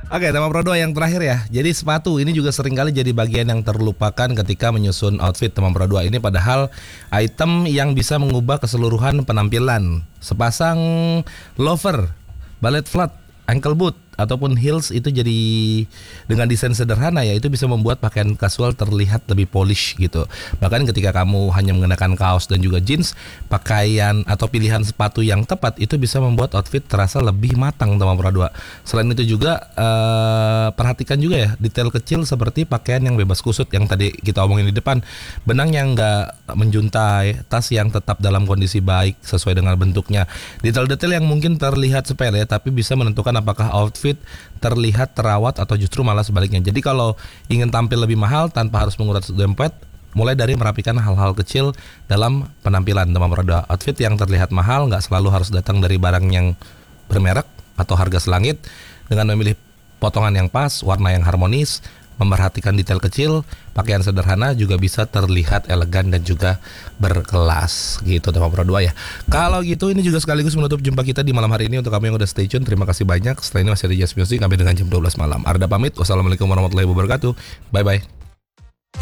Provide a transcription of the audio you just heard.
Oke, tema Pro 2 yang terakhir ya. Jadi sepatu ini juga seringkali jadi bagian yang terlupakan ketika menyusun outfit tema Pro 2 ini, padahal item yang bisa mengubah keseluruhan penampilan. Sepasang loafer, ballet flat, ankle boot ataupun heels itu jadi dengan desain sederhana ya, itu bisa membuat pakaian casual terlihat lebih polish gitu. Bahkan ketika kamu hanya mengenakan kaos dan juga jeans, pakaian atau pilihan sepatu yang tepat itu bisa membuat outfit terasa lebih matang sama Pro 2. Selain itu juga perhatikan juga ya detail kecil seperti pakaian yang bebas kusut yang tadi kita omongin di depan, benang yang enggak menjuntai, tas yang tetap dalam kondisi baik sesuai dengan bentuknya. Detail-detail yang mungkin terlihat sepele tapi bisa menentukan apakah outfit terlihat terawat atau justru malah sebaliknya. Jadi kalau ingin tampil lebih mahal tanpa harus menguras dompet, mulai dari merapikan hal-hal kecil dalam penampilan teman Pro 2. Outfit yang terlihat mahal nggak selalu harus datang dari barang yang bermerek atau harga selangit. Dengan memilih potongan yang pas, warna yang harmonis, memperhatikan detail kecil, pakaian sederhana juga bisa terlihat elegan dan juga berkelas gitu teman Pro 2 ya. Kalau gitu ini juga sekaligus menutup jumpa kita di malam hari ini. Untuk kamu yang udah stay tune, terima kasih banyak. Setelah ini masih ada Just Music sampai dengan jam 12 malam. Arda pamit. Wassalamualaikum warahmatullahi wabarakatuh. Bye bye.